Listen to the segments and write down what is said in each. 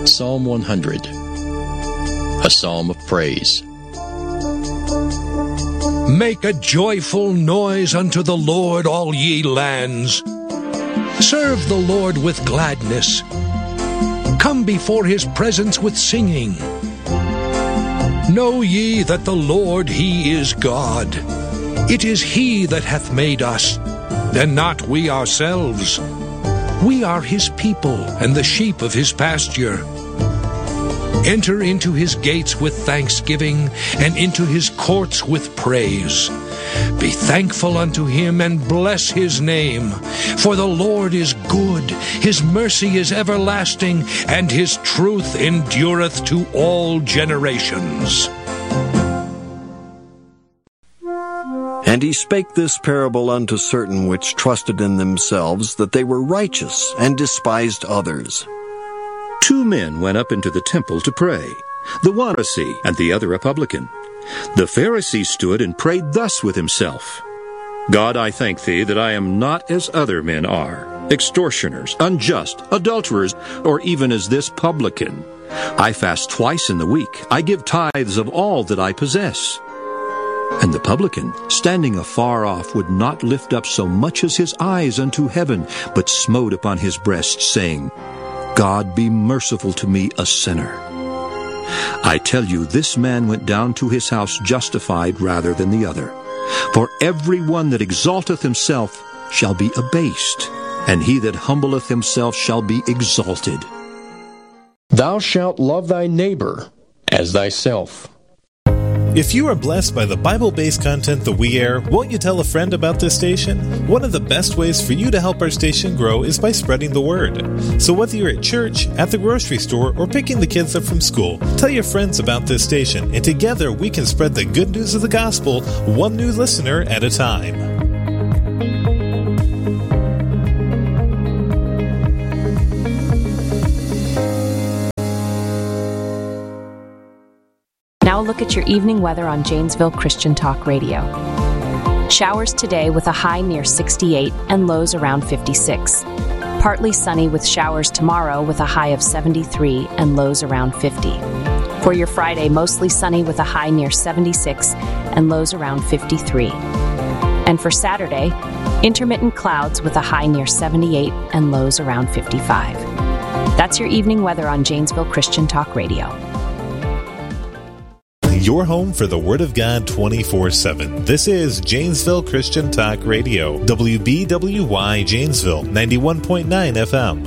Psalm 100, a psalm of praise. Make a joyful noise unto the Lord, all ye lands. Serve the Lord with gladness. Come before his presence with singing. Know ye that the Lord, he is God. It is he that hath made us, and not we ourselves. We are his people, and the sheep of his pasture. Enter into his gates with thanksgiving, and into his courts with praise. Be thankful unto him, and bless his name. For the Lord is good, his mercy is everlasting, and his truth endureth to all generations. And he spake this parable unto certain which trusted in themselves that they were righteous, and despised others. 2 men went up into the temple to pray, the one a Pharisee and the other a publican. The Pharisee stood and prayed thus with himself: God, I thank thee that I am not as other men are, extortioners, unjust, adulterers, or even as this publican. I fast twice in the week. I give tithes of all that I possess. And the publican, standing afar off, would not lift up so much as his eyes unto heaven, but smote upon his breast, saying, God, be merciful to me, a sinner. I tell you, this man went down to his house justified rather than the other. For every one that exalteth himself shall be abased, and he that humbleth himself shall be exalted. Thou shalt love thy neighbor as thyself. If you are blessed by the Bible-based content that we air, won't you tell a friend about this station? One of the best ways for you to help our station grow is by spreading the word. So whether you're at church, at the grocery store, or picking the kids up from school, tell your friends about this station, and together we can spread the good news of the gospel, one new listener at a time. Now look at your evening weather on Janesville Christian Talk Radio. Showers today with a high near 68 and lows around 56. Partly sunny with showers tomorrow with a high of 73 and lows around 50. For your Friday, mostly sunny with a high near 76 and lows around 53. And for Saturday, intermittent clouds with a high near 78 and lows around 55. That's your evening weather on Janesville Christian Talk Radio. Your home for the Word of God 24/7. This is Janesville Christian Talk Radio, WBWY Janesville, 91.9 FM.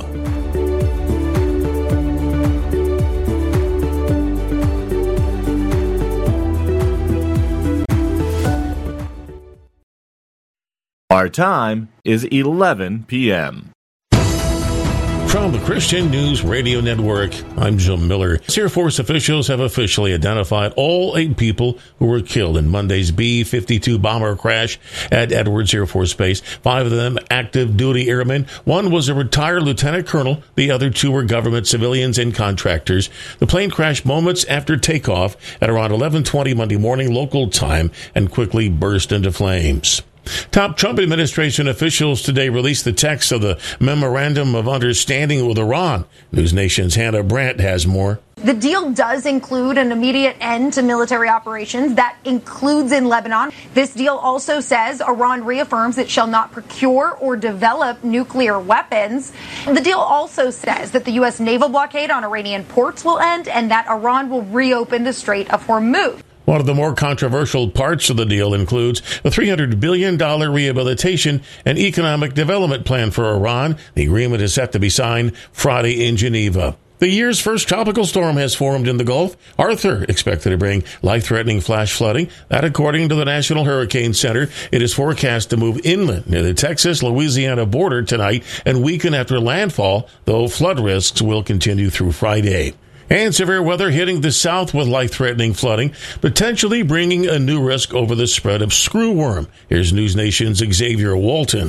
Our time is 11 p.m. From the Christian News Radio Network, I'm Jim Miller. Air Force officials have officially identified all 8 people who were killed in Monday's B-52 bomber crash at Edwards Air Force Base. 5 of them active duty airmen. 1 was a retired lieutenant colonel. The other 2 were government civilians and contractors. The plane crashed moments after takeoff at around 11:20 Monday morning local time and quickly burst into flames. Top Trump administration officials today released the text of the Memorandum of Understanding with Iran. News Nation's Hannah Brandt has more. The deal does include an immediate end to military operations. That includes in Lebanon. This deal also says Iran reaffirms it shall not procure or develop nuclear weapons. The deal also says that the U.S. naval blockade on Iranian ports will end and that Iran will reopen the Strait of Hormuz. One of the more controversial parts of the deal includes a $300 billion rehabilitation and economic development plan for Iran. The agreement is set to be signed Friday in Geneva. The year's first tropical storm has formed in the Gulf. Arthur expected to bring life-threatening flash flooding. That, according to the National Hurricane Center, it is forecast to move inland near the Texas-Louisiana border tonight and weaken after landfall, though flood risks will continue through Friday. And severe weather hitting the south with life-threatening flooding, potentially bringing a new risk over the spread of screwworm. Here's News Nation's Xavier Walton.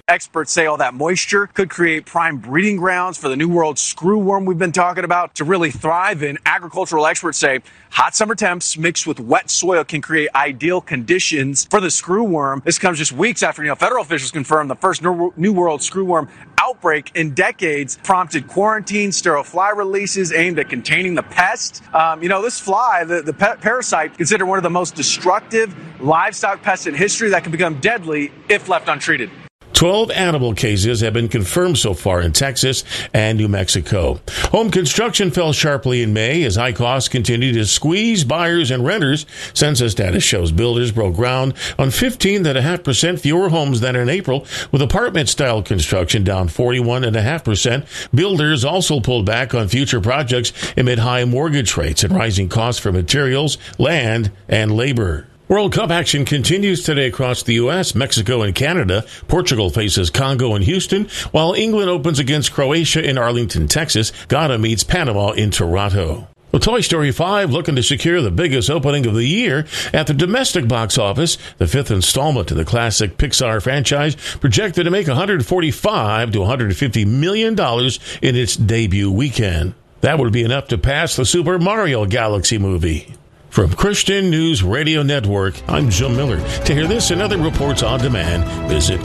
Experts say all that moisture could create prime breeding grounds for the New World screwworm we've been talking about to really thrive. And agricultural experts say hot summer temps mixed with wet soil can create ideal conditions for the screwworm. This comes just weeks after, federal officials confirmed the first New World screwworm outbreak in decades prompted quarantine, sterile fly releases aimed at containing the pest. This fly, the parasite, considered one of the most destructive livestock pests in history that can become deadly if left untreated. 12 animal cases have been confirmed so far in Texas and New Mexico. Home construction fell sharply in May as high costs continue to squeeze buyers and renters. Census data shows builders broke ground on 15.5% fewer homes than in April, with apartment-style construction down 41.5%. Builders also pulled back on future projects amid high mortgage rates and rising costs for materials, land, and labor. World Cup action continues today across the U.S., Mexico, and Canada. Portugal faces Congo in Houston, while England opens against Croatia in Arlington, Texas. Ghana meets Panama in Toronto. Well, Toy Story 5 looking to secure the biggest opening of the year at the domestic box office. The fifth installment to the classic Pixar franchise projected to make $145 to $150 million in its debut weekend. That would be enough to pass the Super Mario Galaxy movie. From Christian News Radio Network, I'm Jim Miller. To hear this and other reports on demand, visit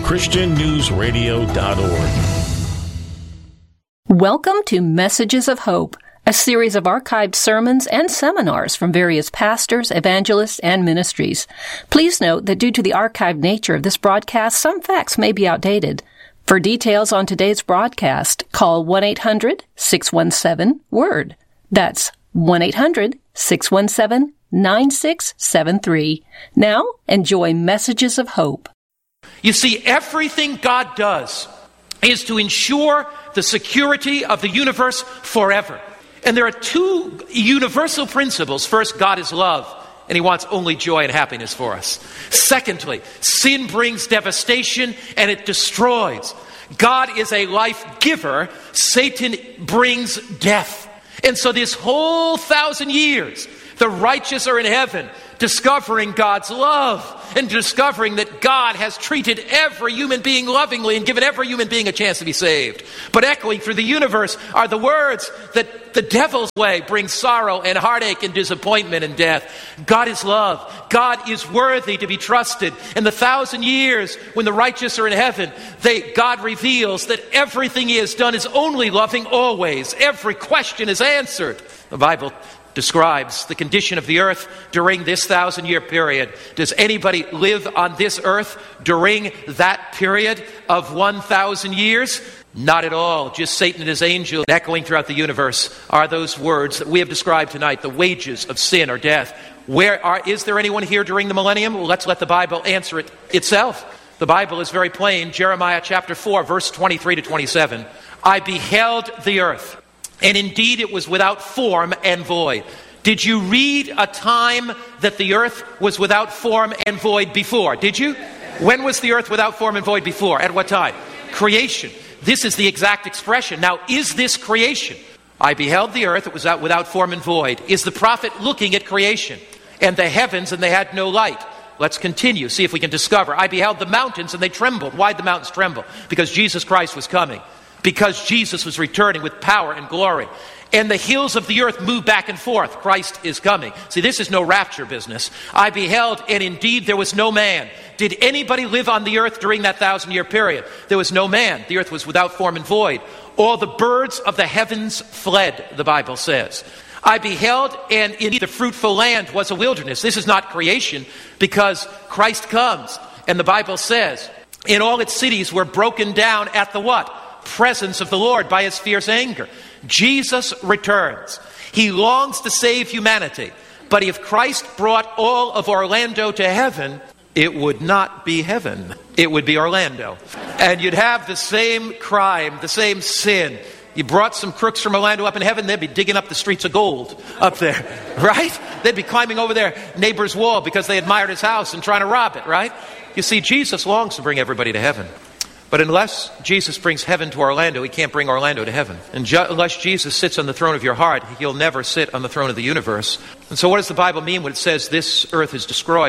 ChristianNewsRadio.org. Welcome to Messages of Hope, a series of archived sermons and seminars from various pastors, evangelists, and ministries. Please note that due to the archived nature of this broadcast, some facts may be outdated. For details on today's broadcast, call 1-800-617-WORD. That's 1-800-617-9673. Now, enjoy Messages of Hope. You see, everything God does is to ensure the security of the universe forever. And there are two universal principles. First, God is love, and He wants only joy and happiness for us. Secondly, sin brings devastation, and it destroys. God is a life giver. Satan brings death. And so this whole 1,000 years, the righteous are in heaven, discovering God's love and discovering that God has treated every human being lovingly and given every human being a chance to be saved. But echoing through the universe are the words that the devil's way brings sorrow and heartache and disappointment and death. God is love. God is worthy to be trusted. In the 1,000 years when the righteous are in heaven, God reveals that everything He has done is only loving always. Every question is answered. The Bible describes the condition of the earth during this 1,000-year period. Does anybody live on this earth during that period of 1,000 years? Not at all. Just Satan and his angel. Echoing throughout the universe are those words that we have described tonight. The wages of sin are death. Is there anyone here during the millennium? Well, let's let the Bible answer it itself. The Bible is very plain. Jeremiah chapter 4, verse 23 to 27. I beheld the earth, and indeed it was without form and void. Did you read a time that the earth was without form and void before? Did you? When was the earth without form and void before? At what time? Creation. This is the exact expression. Now, is this creation? I beheld the earth, it was without form and void. Is the prophet looking at creation? And the heavens, and they had no light. Let's continue, see if we can discover. I beheld the mountains, and they trembled. Why'd the mountains tremble? Because Jesus Christ was coming. Because Jesus was returning with power and glory. And the hills of the earth move back and forth. Christ is coming. See, this is no rapture business. I beheld, and indeed there was no man. Did anybody live on the earth during that 1,000-year period? There was no man. The earth was without form and void. All the birds of the heavens fled, the Bible says. I beheld, and indeed the fruitful land was a wilderness. This is not creation, because Christ comes. And the Bible says, in all its cities were broken down at the what? Presence of the Lord by His fierce anger. Jesus returns. He longs to save humanity. But if Christ brought all of Orlando to heaven, it would not be heaven. It would be Orlando. And you'd have the same crime, the same sin. You brought some crooks from Orlando up in heaven, they'd be digging up the streets of gold up there, right? They'd be climbing over their neighbor's wall because they admired his house and trying to rob it, right? You see, Jesus longs to bring everybody to heaven. But unless Jesus brings heaven to Orlando, He can't bring Orlando to heaven. And unless Jesus sits on the throne of your heart, He'll never sit on the throne of the universe. And so what does the Bible mean when it says this earth is destroyed with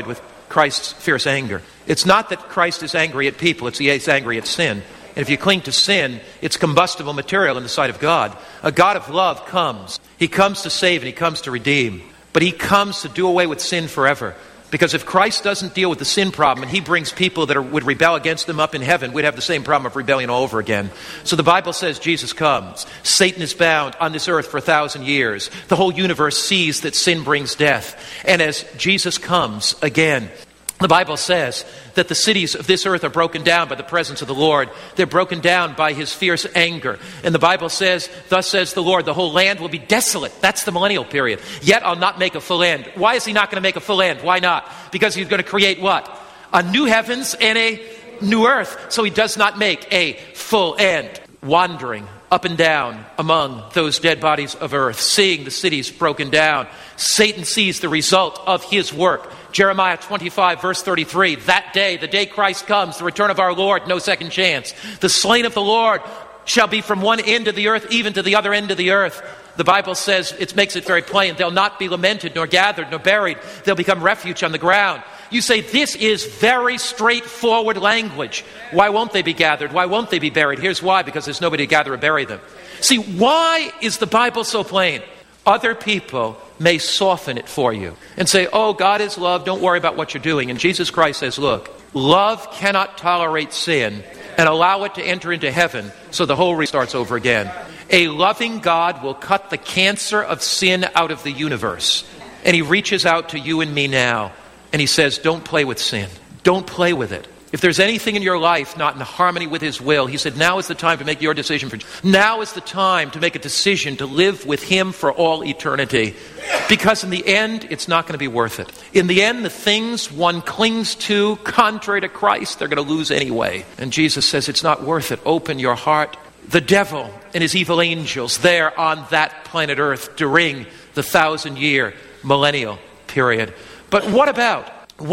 Christ's fierce anger. It's not that Christ is angry at people, it's he's angry at sin. And if you cling to sin, it's combustible material in the sight of God. A God of love comes. He comes to save and he comes to redeem. But he comes to do away with sin forever. Because if Christ doesn't deal with the sin problem and he brings people that would rebel against him up in heaven, we'd have the same problem of rebellion all over again. So the Bible says Jesus comes. Satan is bound on this earth for 1,000 years. The whole universe sees that sin brings death. And as Jesus comes again, the Bible says that the cities of this earth are broken down by the presence of the Lord. They're broken down by his fierce anger. And the Bible says, thus says the Lord, the whole land will be desolate. That's the millennial period. Yet I'll not make a full end. Why is he not going to make a full end? Why not? Because he's going to create what? A new heavens and a new earth. So he does not make a full end. Wandering up and down among those dead bodies of earth, seeing the cities broken down. Satan sees the result of his work. Jeremiah 25, verse 33, that day, the day Christ comes, the return of our Lord, no second chance. The slain of the Lord shall be from one end of the earth, even to the other end of the earth. The Bible says, it makes it very plain, they'll not be lamented, nor gathered, nor buried. They'll become refuge on the ground. You say, this is very straightforward language. Why won't they be gathered? Why won't they be buried? Here's why, because there's nobody to gather or bury them. See, why is the Bible so plain? Other people may soften it for you and say, oh, God is love, don't worry about what you're doing. And Jesus Christ says, look, love cannot tolerate sin and allow it to enter into heaven, so the whole restarts over again. A loving God will cut the cancer of sin out of the universe. And he reaches out to you and me now, and he says, don't play with sin. Don't play with it. If there's anything in your life not in harmony with his will, he said, now is the time to make your decision. Now is the time to make a decision to live with him for all eternity. Because in the end, it's not going to be worth it. In the end, the things one clings to, contrary to Christ, they're going to lose anyway. And Jesus says, it's not worth it. Open your heart. The devil and his evil angels there on that planet Earth during the 1,000-year millennial period. But what about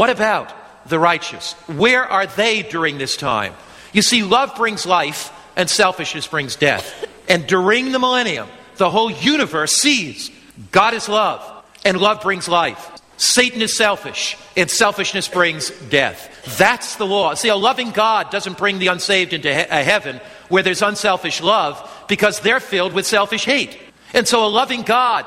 the righteous? Where are they during this time? You see, love brings life and selfishness brings death. And during the millennium, the whole universe sees God is love and love brings life. Satan is selfish and selfishness brings death. That's the law. See, a loving God doesn't bring the unsaved into a heaven where there's unselfish love, because they're filled with selfish hate. And so a loving God